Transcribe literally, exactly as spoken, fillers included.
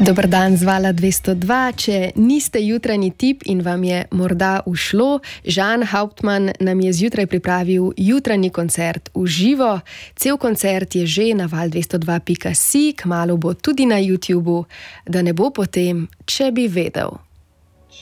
Dober dan z Vala dvesto dva. Če niste jutranji tip in vam je morda ušlo, Žan Hauptmann nam je zjutraj pripravil jutranji koncert v živo. Cel koncert je že na val dvesto dva pika si, kmalu bo tudi na YouTubu, da ne bo potem, če bi vedel.